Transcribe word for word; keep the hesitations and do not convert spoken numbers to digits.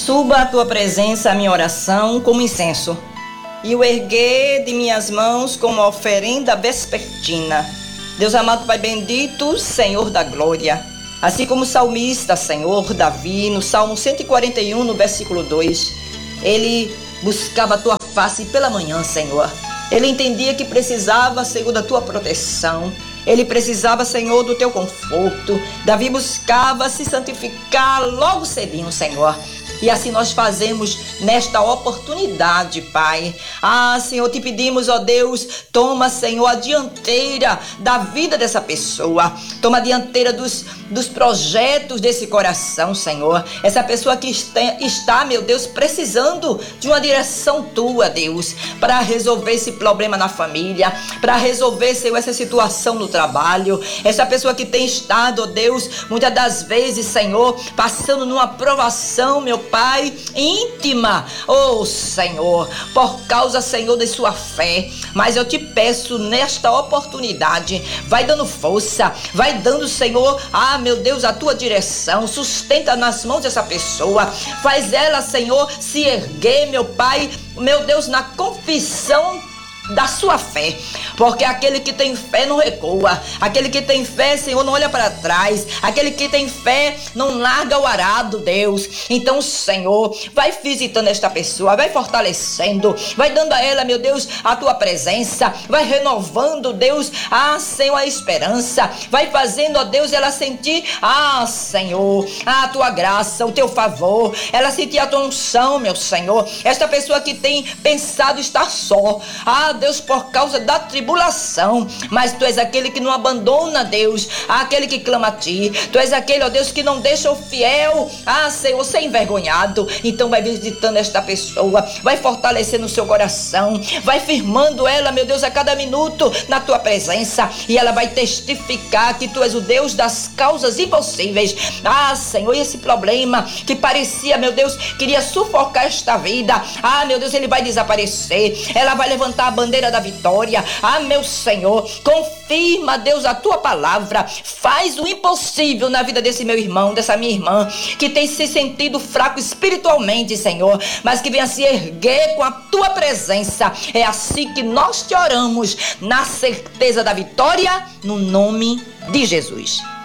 Suba a tua presença a minha oração como incenso, e o erguer de minhas mãos como oferenda vespertina. Deus amado, Pai bendito, Senhor da glória, assim como o salmista, Senhor Davi, no Salmo cento e quarenta e um, no versículo dois, ele buscava a tua face pela manhã, Senhor. Ele entendia que precisava, Senhor, da tua proteção. Ele precisava, Senhor, do teu conforto. Davi buscava se santificar logo cedinho, Senhor. E assim nós fazemos nesta oportunidade, Pai. Ah, Senhor, te pedimos, ó Deus, toma, Senhor, a dianteira da vida dessa pessoa. Toma a dianteira dos, dos projetos desse coração, Senhor. Essa pessoa que está, está, meu Deus, precisando de uma direção tua, Deus, para resolver esse problema na família, para resolver, Senhor, essa situação no trabalho. Essa pessoa que tem estado, ó Deus, muitas das vezes, Senhor, passando numa provação, meu Pai, íntima, oh Senhor, por causa, Senhor, de sua fé. Mas eu te peço nesta oportunidade, vai dando força, vai dando, Senhor, ah, meu Deus, a tua direção, sustenta nas mãos dessa pessoa, faz ela, Senhor, se erguer, meu Pai, meu Deus, na confissão da sua fé, porque aquele que tem fé não recua, aquele que tem fé, Senhor, não olha para trás, aquele que tem fé não larga o arado, Deus. Então, Senhor, vai visitando esta pessoa, vai fortalecendo, vai dando a ela, meu Deus, a tua presença, vai renovando, Deus, ah, Senhor, a esperança, vai fazendo, ó Deus, ela sentir, ah, Senhor, a tua graça, o teu favor, ela sentir a tua unção, meu Senhor. Esta pessoa que tem pensado estar só, ah, Deus, por causa da tribulação, mas tu és aquele que não abandona, Deus, aquele que clama a ti, tu és aquele, ó Deus, que não deixa o fiel, ah, Senhor, ser envergonhado. Então vai visitando esta pessoa, vai fortalecendo o seu coração, vai firmando ela, meu Deus, a cada minuto na tua presença, e ela vai testificar que tu és o Deus das causas impossíveis. Ah, Senhor, e esse problema que parecia, meu Deus, queria sufocar esta vida, ah, meu Deus, ele vai desaparecer, ela vai levantar a bandeira da vitória. Ah, meu Senhor, confirma, Deus, a tua palavra, faz o impossível na vida desse meu irmão, dessa minha irmã, que tem se sentido fraco espiritualmente, Senhor, mas que venha se erguer com a tua presença. É assim que nós te oramos, na certeza da vitória, no nome de Jesus.